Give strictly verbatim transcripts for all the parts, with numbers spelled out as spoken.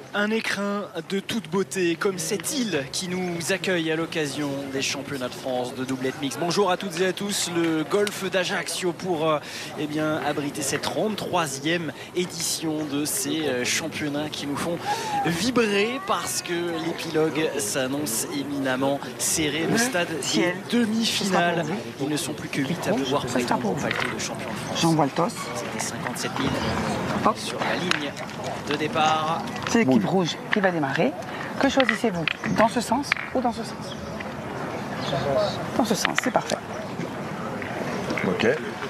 Un écrin de toute beauté, comme cette île qui nous accueille à l'occasion des championnats de France de doublette mixte. Bonjour à toutes et à tous, le golfe d'Ajaccio pour euh, eh bien, abriter cette trente-troisième édition de ces euh, championnats qui nous font vibrer parce que l'épilogue s'annonce éminemment serré. Le stade des demi-finales, ils ne sont plus que huit à pouvoir prétendre au paletot de champion de France. J'envoie le toss. C'était cinquante-sept mille sur la ligne de départ. C'est l'équipe rouge qui va démarrer. Que choisissez-vous? Dans ce sens ou dans ce sens? Dans ce sens, c'est parfait. Ok.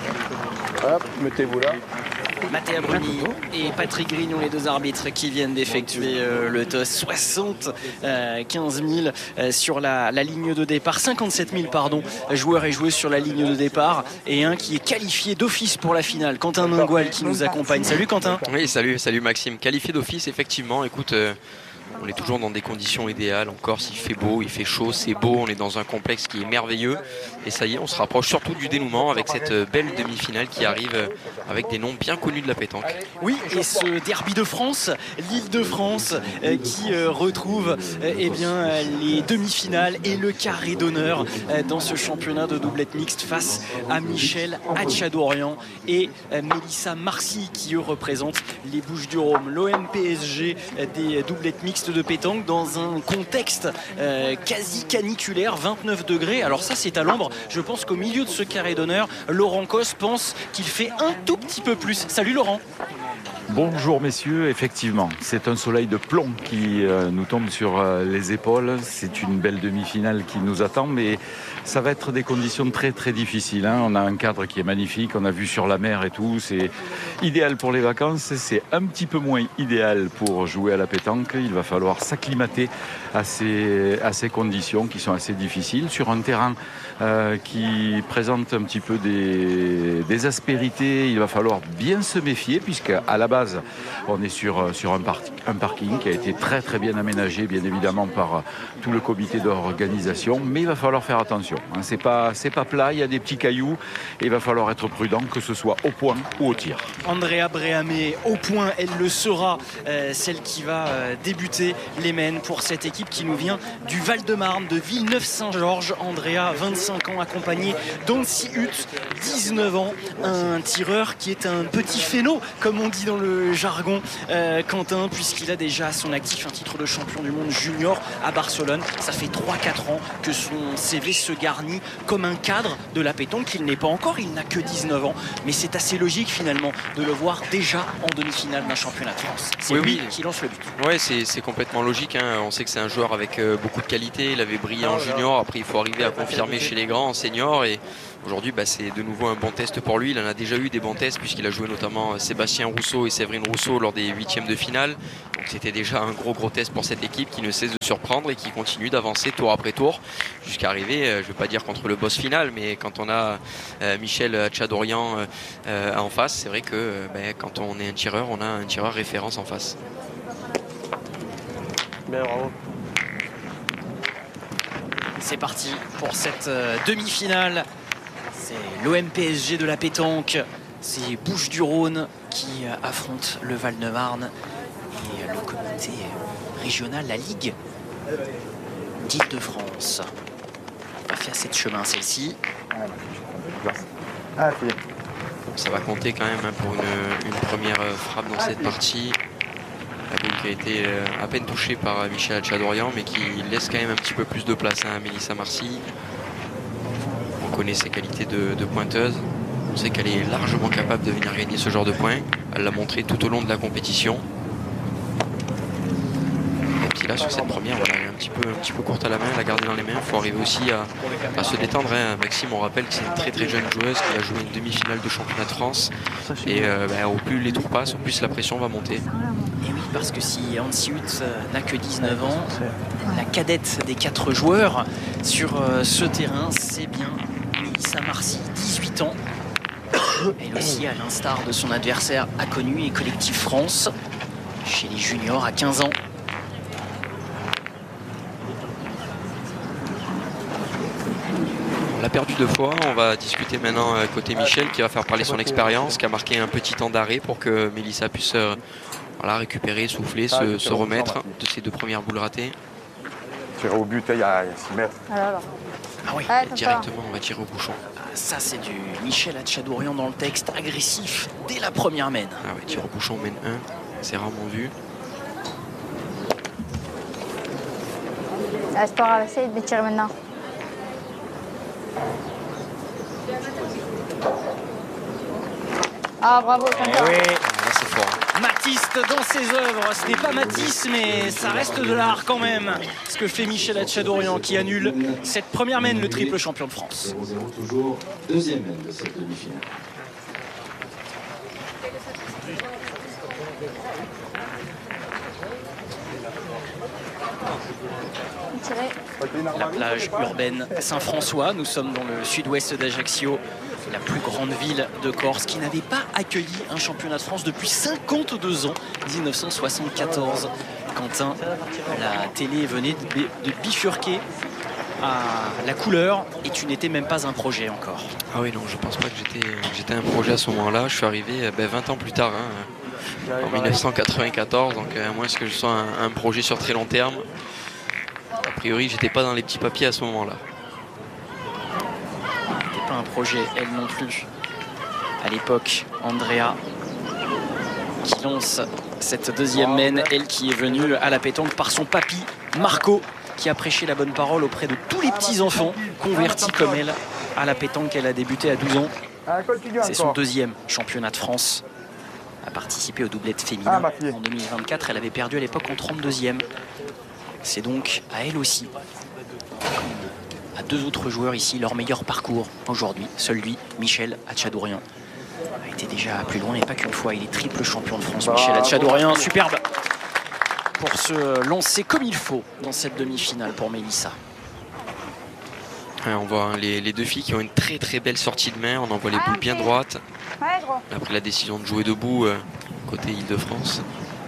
Hop, mettez-vous là. Mathéa Bruni et Patrick Grignon, les deux arbitres qui viennent d'effectuer euh, le toss. soixante-quinze mille euh, sur la, la ligne de départ, cinquante-sept mille pardon, joueurs et joueuses sur la ligne de départ, et un qui est qualifié d'office pour la finale, Quentin Mingual, qui nous accompagne. Salut Quentin. Oui, salut, salut Maxime. Qualifié d'office, effectivement. Écoute, euh, on est toujours dans des conditions idéales. En Corse, il fait beau, il fait chaud, c'est beau. On est dans un complexe qui est merveilleux. Et ça y est, on se rapproche surtout du dénouement avec cette belle demi-finale qui arrive avec des noms bien connus de la pétanque. Oui, et ce derby de France, l'Île-de-France, euh, qui euh, retrouve euh, eh bien, les demi-finales et le carré d'honneur euh, dans ce championnat de doublette mixte face à Michel Hatchadorian et euh, Mélissa Marcy, qui eux représentent les Bouches-du-Rhône. L'O M P S G euh, des doublettes mixtes de pétanque dans un contexte euh, quasi caniculaire, vingt-neuf degrés. Alors ça, c'est à l'ombre. Je pense qu'au milieu de ce carré d'honneur, Laurent Cos pense qu'il fait un tout petit peu plus. Salut Laurent. Bonjour messieurs, effectivement, c'est un soleil de plomb qui euh, nous tombe sur euh, les épaules. C'est une belle demi-finale qui nous attend, mais ça va être des conditions très très difficiles. Hein. On a un cadre qui est magnifique, on a vu sur la mer et tout. C'est idéal pour les vacances, c'est un petit peu moins idéal pour jouer à la pétanque. Il va falloir s'acclimater à ces, à ces conditions qui sont assez difficiles sur un terrain euh, qui présente un petit peu des, des aspérités. Il va falloir bien se méfier puisque à la base on est sur, sur un, par, un parking qui a été très très bien aménagé bien évidemment par tout le comité d'organisation, mais il va falloir faire attention, hein. C'est pas, c'est pas plat, il y a des petits cailloux et il va falloir être prudent, que ce soit au point ou au tir. Andrea Bréhamé au point, elle le sera, euh, celle qui va euh, débuter les mènes pour cette équipe qui nous vient du Val-de-Marne, de Villeneuve-Saint-Georges. Andrea, vingt-cinq ans, accompagnée d'Ansi Hutt, dix-neuf ans, un tireur qui est un petit phéno comme on dit dans le jargon, euh, Quentin, puisqu'il a déjà à son actif un titre de champion du monde junior à Barcelone. Ça fait trois quatre ans que son C V se garnit comme un cadre de la pétanque. Il n'est pas encore, il n'a que dix-neuf ans, mais c'est assez logique finalement de le voir déjà en demi-finale d'un championnat de France. C'est oui, lui oui. qui lance le but. Oui, c'est, c'est complètement logique, hein. On sait que c'est un joueur avec euh, beaucoup de qualité. Il avait brillé en junior, après il faut arriver à confirmer chez les grands en senior, et aujourd'hui, bah, c'est de nouveau un bon test pour lui. Il en a déjà eu des bons tests puisqu'il a joué notamment Sébastien Rousseau et Séverine Rousseau lors des huitièmes de finale. Donc c'était déjà un gros gros test pour cette équipe qui ne cesse de surprendre et qui continue d'avancer tour après tour jusqu'à arriver, euh, je ne veux pas dire contre le boss final, mais quand on a euh, Michel Hatchadorian euh, euh, en face, c'est vrai que euh, bah, quand on est un tireur, on a un tireur référence en face. Bien, bravo. C'est parti pour cette euh, demi-finale. C'est l'O M P S G de la pétanque, c'est Bouches-du-Rhône qui euh, affronte le Val-de-Marne et euh, le comité régional, la Ligue d'Île-de-France. On va faire cette chemin celle-ci. Ah, Ça va compter quand même, hein, pour une, une première frappe dans cette partie. La boule qui a été euh, à peine touchée par euh, Michel Hatchadorian, mais qui laisse quand même un petit peu plus de place, hein, à Mélissa Marcy. On connaît ses qualités de, de pointeuse. On sait qu'elle est largement capable de venir gagner ce genre de points. Elle l'a montré tout au long de la compétition. Et puis là, sur cette première, voilà, elle est un petit peu, un petit peu courte à la main, elle a gardé dans les mains. Il faut arriver aussi à, à se détendre, hein. Maxime, on rappelle que c'est une très très jeune joueuse qui a joué une demi-finale de championnat de France. Et euh, bah, au plus les tours passent, au plus la pression va monter. Et oui, parce que si Ansi Hutt n'a que dix-neuf ans, la cadette des quatre joueurs sur ce terrain, c'est bien Mélissa Marcy, dix-huit ans. Elle aussi, à l'instar de son adversaire, a connu et Collectif France chez les juniors à quinze ans. On l'a perdu deux fois. On va discuter maintenant côté Michel qui va faire parler son expérience, qui a marqué un petit temps d'arrêt pour que Mélissa puisse voilà, récupérer, souffler, Ah, se, se remettre champ, de ces deux premières boules ratées. Tirer au but, il y a six mètres. Alors, Ah oui, ouais, Directement, on va tirer au bouchon. ça c'est du Michel Hatchadourian dans le texte, agressif dès la première mène. Ah ouais, tir au bouchon, mène un. C'est rarement vu. ah, Sport va essayer de me tirer maintenant. Ah, bravo, Eh Quentin. oui, Ah, là, c'est fort. hein. Matisse dans ses œuvres, ce n'est pas Matisse mais ça reste de l'art quand même. Ce que fait Michel Hatchadourian qui annule cette première mène, le triple champion de France. zéro zéro toujours, deuxième mène de cette demi-finale. Tirer. La plage urbaine Saint-François, nous sommes dans le sud-ouest d'Ajaccio, la plus grande ville de Corse qui n'avait pas accueilli un championnat de France depuis cinquante-deux ans, mille neuf cent soixante-quatorze. Quentin, la télé venait de bifurquer à la couleur et tu n'étais même pas un projet encore. Ah oui, non, je pense pas que j'étais j'étais un projet à ce moment-là. Je suis arrivé ben, vingt ans plus tard, hein, en mille neuf cent quatre-vingt-quatorze, donc à moins que je sois un, un projet sur très long terme. A priori, j'étais pas dans les petits papiers à ce moment-là. C'était pas un projet, elle non plus. À l'époque, Andrea qui lance cette deuxième mène, elle qui est venue à la pétanque par son papy Marco, qui a prêché la bonne parole auprès de tous les petits-enfants convertis comme elle à la pétanque. Elle a débuté à douze ans. C'est son deuxième championnat de France. A participé aux doublettes féminines en deux mille vingt-quatre. Elle avait perdu à l'époque en trente-deuxième. C'est donc à elle aussi, à deux autres joueurs ici, leur meilleur parcours aujourd'hui. Seul lui, Michel Hatchadourian, a été déjà plus loin et pas qu'une fois. Il est triple champion de France. Michel Hatchadourian, superbe pour se lancer comme il faut dans cette demi-finale pour Mélissa. Ouais, on voit hein, les, les deux filles qui ont une très très belle sortie de main. On envoie les boules bien droites. Ouais, gros. On a pris la décision de jouer debout euh, côté Île-de-France.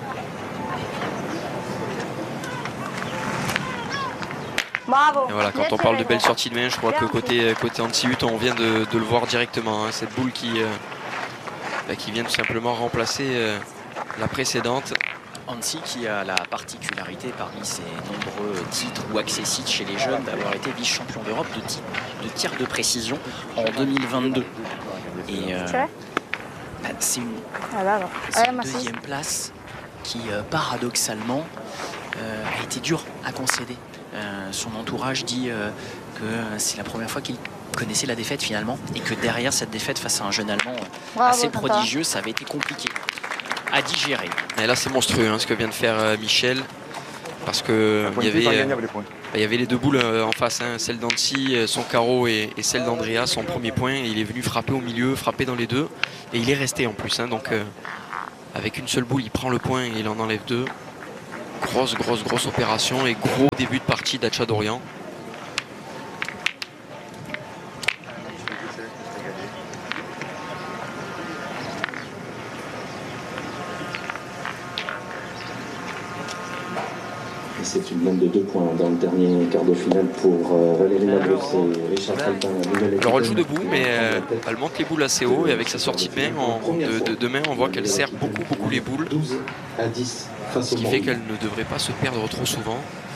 Bravo. Et voilà, quand on parle de belles sorties de main, je crois que côté, côté Antihut, on vient de, de le voir directement. Hein, cette boule qui, euh, bah, qui vient tout simplement remplacer euh, la précédente. Annecy qui a la particularité parmi ses nombreux titres ou accessites chez les jeunes d'avoir été vice-champion d'Europe de, de tir de précision en deux mille vingt-deux. Et euh, bah, c'est une, Ah, là, alors. c'est Ouais, une moi, c'est- deuxième place qui euh, paradoxalement euh, a été dure à concéder. Euh, son entourage dit euh, que c'est la première fois qu'il connaissait la défaite finalement et que derrière cette défaite face à un jeune Allemand euh, Bravo, assez Quentin. prodigieux, ça avait été compliqué à digérer. Et là, c'est monstrueux hein, ce que vient de faire euh, Michel. Parce que il y, avait, euh, bah, il y avait les deux boules euh, en face, hein, celle d'Annecy, euh, son carreau et, et celle d'Andrea, son premier point. Et il est venu frapper au milieu, frapper dans les deux. Et il est resté en plus. Hein, donc euh, avec une seule boule, il prend le point et il en enlève deux. Grosse, grosse, grosse opération et gros début de partie d'Hatchadourian. Et c'est une mène de deux points dans le dernier quart de finale pour euh, Valérie Labos et Richard Faltin. Alors elle joue debout, mais euh, elle monte les boules assez haut et avec sa sortie de main, en, de, de, de main, on voit qu'elle serre beaucoup, beaucoup les boules. douze à dix face Ce au qui monde. fait qu'elle ne devrait pas se perdre trop souvent.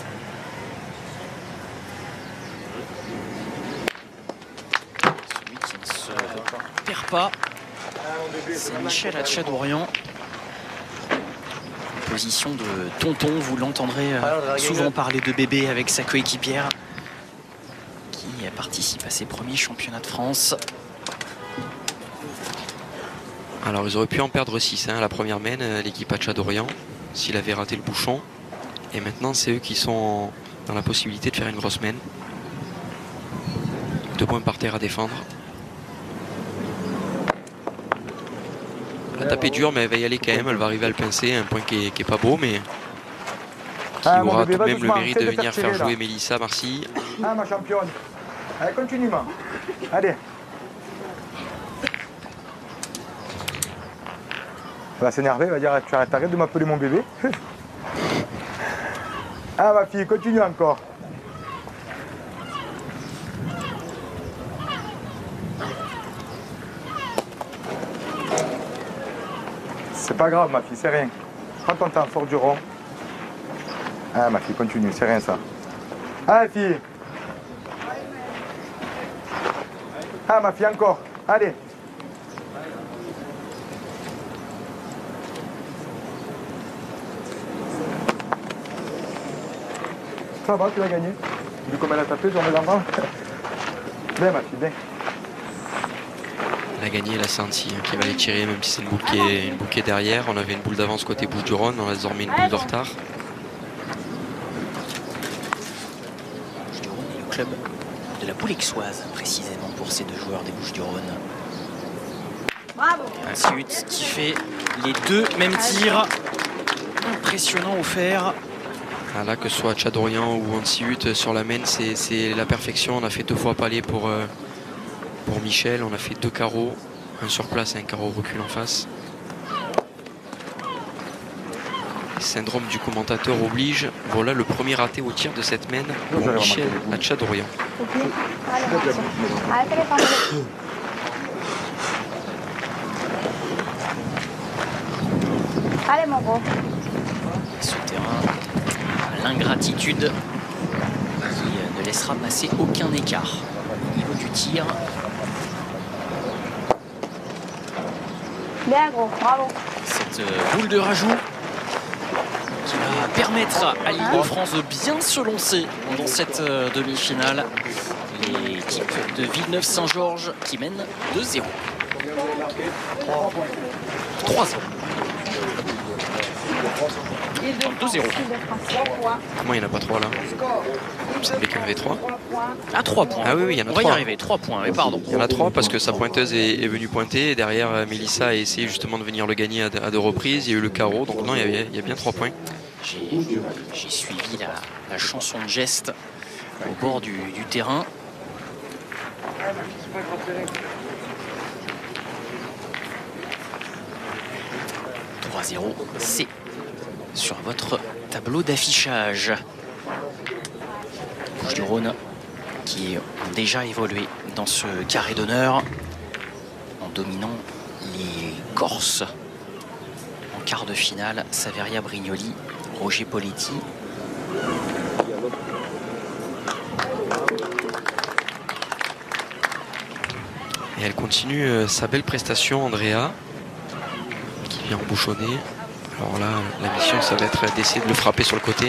Celui qui ne se perd pas, c'est Michel Hatchadourian. Position de tonton, vous l'entendrez euh, souvent parler de bébé avec sa coéquipière qui participe à ses premiers championnats de France. Alors ils auraient pu en perdre six hein, à la première mène, l'équipe Hatchadourian, s'il avait raté le bouchon. Et maintenant c'est eux qui sont dans la possibilité de faire une grosse mène. Deux points par terre à défendre. Elle a tapé dur mais elle va y aller quand même, elle va arriver à le pincer, un point qui est, qui est pas beau mais qui Ah, mon aura bébé, tout de va même le doucement, mérite essaie de de faire venir faire tirer, là. jouer Mélissa Marcy. Ah, ma championne. Allez, continue, maman. Allez. Elle va s'énerver, elle va dire tu arrêtes, arrête de m'appeler mon bébé. Ah, ma fille, continue encore. C'est pas grave, ma fille, c'est rien. Prends ton temps, sors du rond. Ah, ma fille, continue, c'est rien ça. Ah, fille. Ah, ma fille, encore. Allez. Ça va, tu l'as gagné. Vu comme elle a tapé, j'en mets l'enfant. Bien, ma fille, bien. Elle a gagné la Santi hein, qui va les tirer, même si c'est une boule qui est, une boule qui est derrière. On avait une boule d'avance côté Bouches-du-Rhône, on a désormais une boule de retard. Bouches-du-Rhône est le club de la Boulexoise, précisément pour ces deux joueurs des Bouches-du-Rhône. Bravo. Un Huit qui fait les deux mêmes tirs. Impressionnant au fer. Ah, là, que ce soit Tchadorian ou Anti-Huit sur la main, c'est la perfection. On a fait deux fois palais pour, euh, pour Michel. On a fait deux carreaux, un sur place et un carreau recul en face. Syndrome du commentateur oblige. Voilà le premier raté au tir de cette main pour Michel à Tchadorian. Allez, mon gros. Ce terrain, l'ingratitude qui euh, ne laissera passer aucun écart au niveau du tir. Bien, gros. Bravo. Cette euh, boule de rajout qui va permettre à l'Île-de-France de bien se lancer dans cette euh, demi-finale. L'équipe de Villeneuve-Saint-Georges qui mène deux zéro. trois zéro. deux zéro. Comment il n'y en a pas trois là? Vous savez qu'il y en avait trois? À trois points. Ah oui, oui, il y en a On trois. va y arriver, trois points, mais pardon. Il y en a trois parce que sa pointeuse est, est venue pointer et derrière euh, Mélissa a essayé justement de venir le gagner à, à deux reprises. Il y a eu le carreau, donc non, il y a, il y a bien trois points. J'ai suivi la, la chanson de geste au bord du, du terrain. trois zéro, c'est sur votre tableau d'affichage. Bouches-du-Rhône qui ont déjà évolué dans ce carré d'honneur en dominant les Corses. En quart de finale, Saveria Brignoli, Roger Poletti. Et elle continue euh, sa belle prestation, Andrea, qui vient embouchonner. Alors là, la mission, ça va être d'essayer de le frapper sur le côté.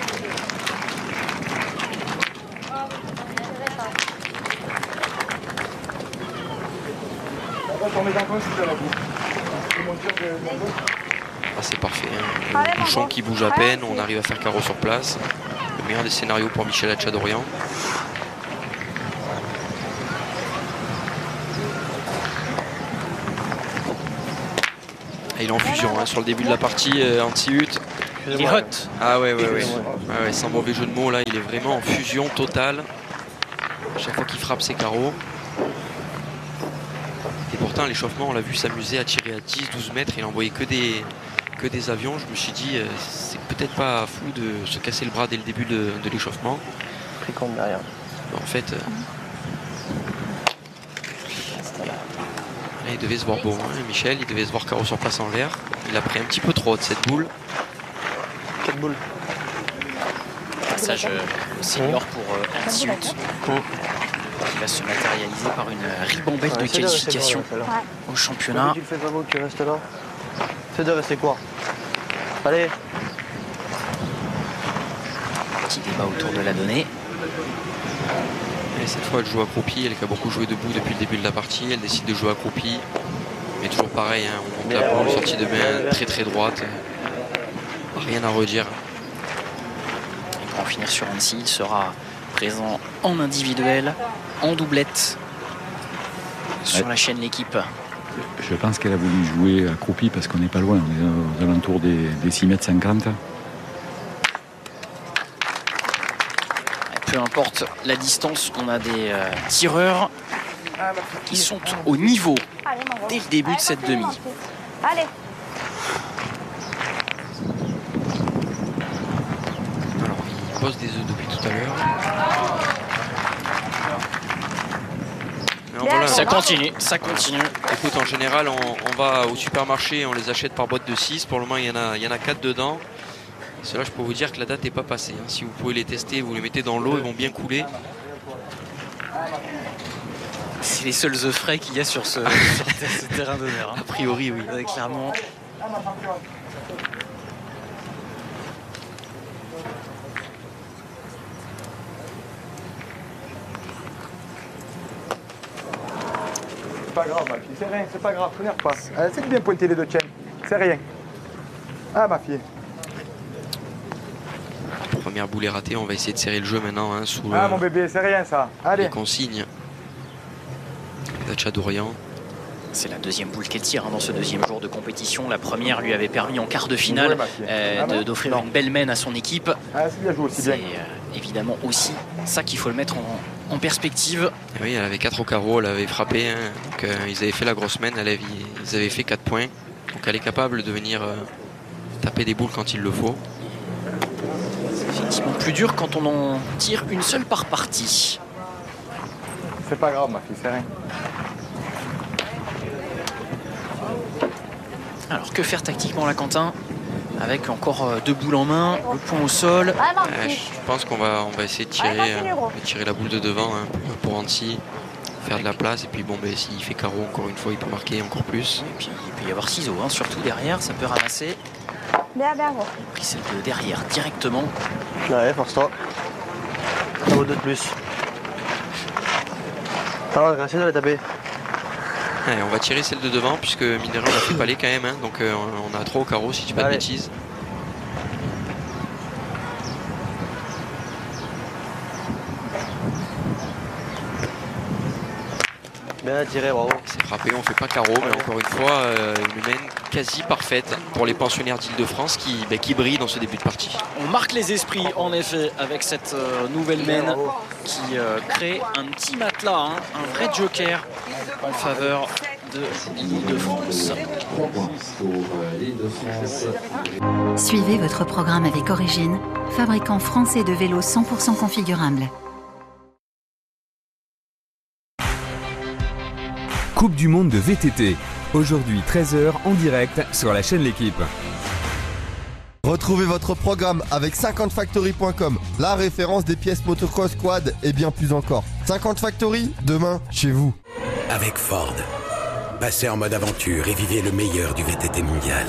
Ah, c'est parfait, hein. Le bouchon qui bouge à peine, on arrive à faire carreau sur place. Le meilleur des scénarios pour Michel à Tchadorian. Et il est en fusion hein, sur le début de la partie, euh, Anti-Huit. Il est hot. Ah ouais, ouais, ouais. Ah ouais, sans mauvais jeu de mots, là, il est vraiment en fusion totale. À chaque fois qu'il frappe ses carreaux. Et pourtant, à l'échauffement, on l'a vu s'amuser à tirer à dix douze mètres. Il n'envoyait que des, que des avions. Je me suis dit, euh, c'est peut-être pas fou de se casser le bras dès le début de, de l'échauffement. Pris compte derrière. En fait, euh, là, il devait se voir beau, hein, Michel. Il devait se voir carreau sur place en l'air. Il a pris un petit peu trop de cette boule. Quatre boules. Passage au senior pour euh, Anti-Huit. Qui va se matérialiser par une ribambelle de qualification au championnat. Tu le fais pas beau, tu restes là. Fais de rester quoi. Allez. Petit débat autour de la donnée. Et cette fois, elle joue accroupie. Elle qui a beaucoup joué debout depuis le début de la partie. Elle décide de jouer accroupie. Mais toujours pareil, hein, on monte la boule, sortie de main très très droite. Rien à redire. Et pour en finir sur Annecy, il sera présent en individuel, en doublette, sur ouais. la chaîne L'équipe. Je pense qu'elle a voulu jouer accroupie parce qu'on n'est pas loin, on est aux alentours des, des six mètres cinquante. Peu importe la distance, on a des euh, tireurs qui sont au niveau dès le début de cette demi. Allez. Alors, il pose des œufs depuis tout à l'heure. voilà. Ça continue, ça continue. Écoute, en général, on, on va au supermarché, on les achète par boîte de six. Pour le moment, il y en a, il y en a quatre dedans. Cela, je peux vous dire que la date n'est pas passée. Hein. Si vous pouvez les tester, vous les mettez dans l'eau, ils vont bien couler. C'est les seuls œufs frais qu'il y a sur ce, sur ce terrain d'honneur. Hein. A priori, oui. Ouais, clairement. C'est pas grave, ma fille, c'est rien, c'est pas grave, t'énerve pas. Euh, c'est bien pointer les deux chaînes, c'est rien. Ah, ma fille. Première boule est ratée, on va essayer de serrer le jeu maintenant hein, sous Ah, euh, mon bébé, c'est rien ça. Allez. les consignes. Dacha-Dorian. C'est la deuxième boule qu'elle tire hein, dans ce deuxième jour de compétition. La première lui avait permis en quart de finale Ouais, ma fille. euh, Ah, de- bon d'offrir une belle mène à son équipe. Ah, c'est bien joué aussi C'est bien. euh, évidemment aussi ça qu'il faut le mettre en, en perspective. Et oui, elle avait quatre au carreau, elle avait frappé. Hein, donc, euh, ils avaient fait la grosse mène, elle avait, ils avaient fait quatre points. Donc elle est capable de venir euh, taper des boules quand il le faut. C'est effectivement plus dur quand on en tire une seule par partie. C'est pas grave, ma fille, c'est rien. Alors que faire tactiquement là, Quentin? Avec encore euh, deux boules en main, le point au sol. Ah non, Euh, je pense qu'on va, on va essayer de tirer, Allez, continue, euh, gros. de tirer la boule de devant hein, pour, pour Anti, faire de la place. Et puis bon, ben, s'il fait carreau encore une fois, il peut marquer encore plus. Et puis il peut y avoir ciseaux, hein, surtout derrière, ça peut ramasser. bien, bien, gros. Il a pris celle de derrière directement. Ouais, force-toi. Ça vaut deux de plus. Ça va, gracier de la taper. Allez, on va tirer celle de devant puisque mine de rien, on a fait palais quand même. Hein, donc euh, on a trois au carreau si je dis pas de Allez. bêtises. Bien tiré, bravo. C'est frappé, on fait pas carreau, mais encore une fois, euh, une mène quasi parfaite pour les pensionnaires d'Île-de-France qui, ben, qui brillent dans ce début de partie. On marque les esprits en effet avec cette euh, nouvelle mène qui euh, crée un petit matelas, hein, un vrai joker en faveur de l'Île-de-France. trois points pour euh, l'Île-de-France. Suivez votre programme avec Origine, fabricant français de vélos cent pour cent configurables. Coupe du monde de V T T. Aujourd'hui treize heures en direct sur la chaîne L'équipe. Retrouvez votre programme avec cinquante factory point com, la référence des pièces motocross quad et bien plus encore. cinquante Factory, demain, chez vous. Avec Ford, passez en mode aventure et vivez le meilleur du V T T mondial.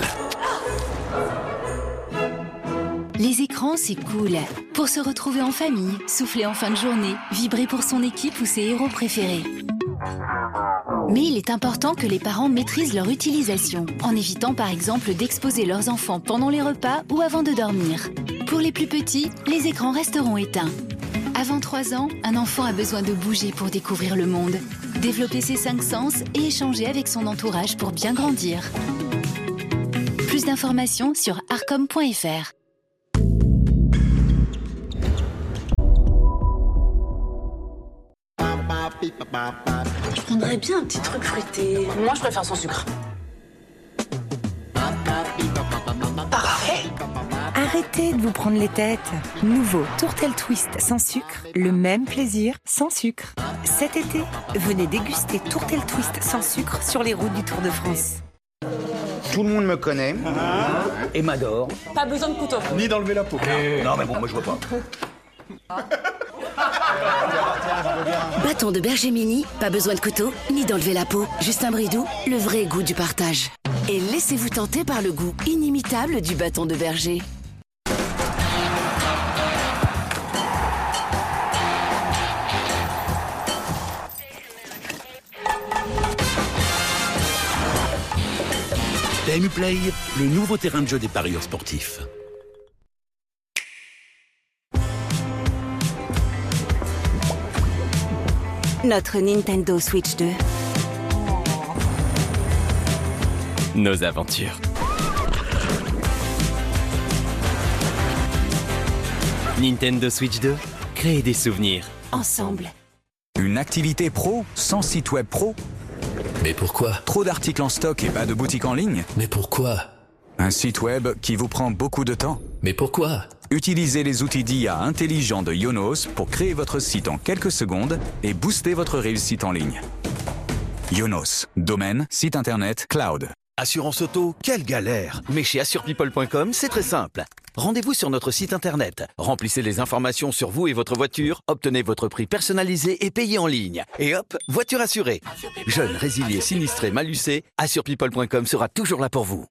Les écrans, c'est cool. Pour se retrouver en famille, souffler en fin de journée, vibrer pour son équipe ou ses héros préférés. Mais il est important que les parents maîtrisent leur utilisation, en évitant par exemple d'exposer leurs enfants pendant les repas ou avant de dormir. Pour les plus petits, les écrans resteront éteints. Avant trois ans, un enfant a besoin de bouger pour découvrir le monde, développer ses cinq sens et échanger avec son entourage pour bien grandir. Plus d'informations sur arcom point f r. Je prendrais bien un petit truc fruité. Moi, je préfère sans sucre. Parfait. Arrêtez de vous prendre les têtes. Nouveau Tourtel Twist sans sucre, le même plaisir sans sucre. Cet été, venez déguster Tourtel Twist sans sucre sur les routes du Tour de France. Tout le monde me connaît et m'adore. Pas besoin de couteau. Ni d'enlever la peau. Non mais bon, moi je vois pas. Bâton de berger mini, pas besoin de couteau, ni d'enlever la peau. Juste un bridou, le vrai goût du partage. Et laissez-vous tenter par le goût inimitable du bâton de berger. T M U Play, le nouveau terrain de jeu des parieurs sportifs. Notre Nintendo Switch deux. Nos aventures. Nintendo Switch deux, créer des souvenirs. Ensemble. Une activité pro sans site web pro? Mais pourquoi? Trop d'articles en stock et pas de boutique en ligne? Mais pourquoi? Un site web qui vous prend beaucoup de temps? Mais pourquoi? Utilisez les outils d'I A intelligents de Yonos pour créer votre site en quelques secondes et booster votre réussite en ligne. Yonos, domaine, site internet, cloud. Assurance auto, quelle galère! Mais chez assure people point com, c'est très simple. Rendez-vous sur notre site internet, remplissez les informations sur vous et votre voiture, obtenez votre prix personnalisé et payez en ligne. Et hop, voiture assurée. Jeune, résilié, sinistré, malucé, assure people point com sera toujours là pour vous.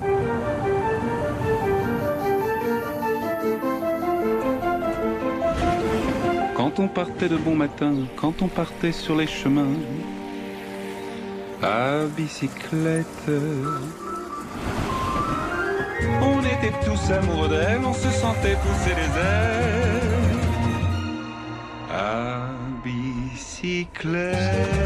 Quand on partait de bon matin, quand on partait sur les chemins, à bicyclette, on était tous amoureux d'elle, on se sentait pousser les ailes, à bicyclette.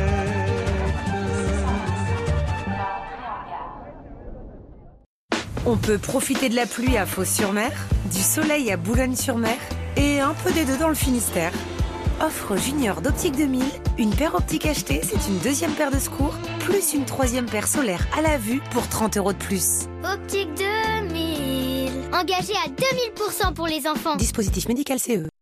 On peut profiter de la pluie à Fos-sur-Mer, du soleil à Boulogne-sur-Mer et un peu des deux dans le Finistère. Offre junior d'Optique deux mille, une paire optique achetée, c'est une deuxième paire de secours, plus une troisième paire solaire à la vue pour trente euros de plus. Optique deux mille, engagé à deux mille pour cent pour les enfants. Dispositif médical C E.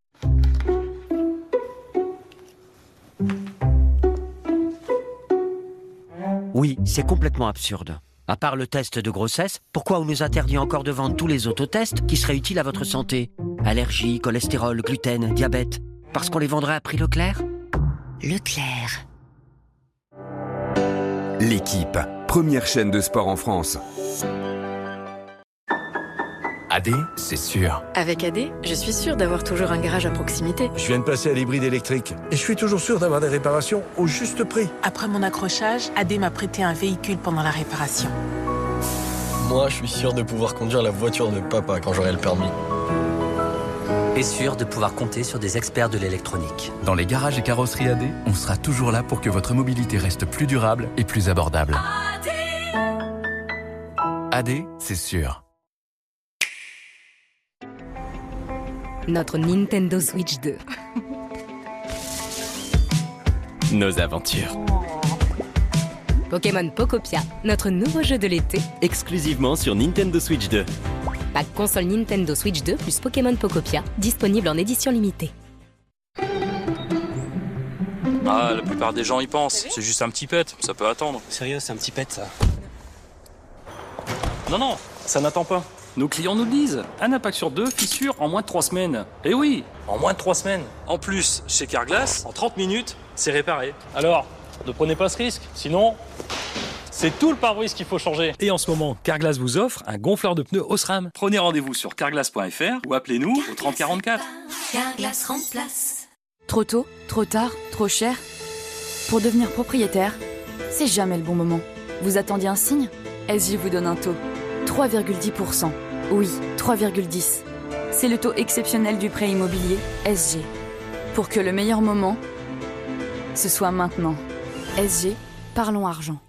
Oui, c'est complètement absurde. À part le test de grossesse, pourquoi on nous interdit encore de vendre tous les autotests qui seraient utiles à votre santé? Allergie, cholestérol, gluten, diabète. Parce qu'on les vendrait à prix Leclerc? Leclerc. L'équipe, première chaîne de sport en France. A D, c'est sûr. Avec A D, je suis sûr d'avoir toujours un garage à proximité. Je viens de passer à l'hybride électrique et je suis toujours sûr d'avoir des réparations au juste prix. Après mon accrochage, A D m'a prêté un véhicule pendant la réparation. Moi, je suis sûr de pouvoir conduire la voiture de papa quand j'aurai le permis. Et sûr de pouvoir compter sur des experts de l'électronique. Dans les garages et carrosseries A D, on sera toujours là pour que votre mobilité reste plus durable et plus abordable. A D, A D, c'est sûr. Notre Nintendo Switch deux. Nos aventures. Pokémon Pokopia, notre nouveau jeu de l'été. Exclusivement sur Nintendo Switch deux. Pack console Nintendo Switch deux plus Pokémon Pokopia, disponible en édition limitée. Ah, la plupart des gens y pensent. C'est juste un petit pet, ça peut attendre. Sérieux, c'est un petit pet, ça. Non, non, ça n'attend pas. Nos clients nous le disent. Un impact sur deux, fissure en moins de trois semaines. Eh oui, en moins de trois semaines. En plus, chez Carglass, en trente minutes, c'est réparé. Alors, ne prenez pas ce risque, sinon... C'est tout le pare-brise qu'il faut changer. Et en ce moment, Carglass vous offre un gonfleur de pneus Osram. Prenez rendez-vous sur carglass point f r ou appelez-nous au trente quarante-quatre. Carglass remplace. Trop tôt, trop tard, trop cher. Pour devenir propriétaire, c'est jamais le bon moment. Vous attendiez un signe? S J vous donne un taux. trois virgule dix pour cent. Oui, trois virgule dix. C'est le taux exceptionnel du prêt immobilier S G. Pour que le meilleur moment, ce soit maintenant. S G, parlons argent.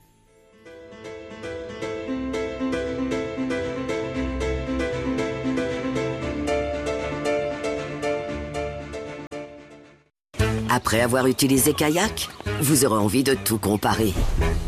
Après avoir utilisé Kayak, vous aurez envie de tout comparer.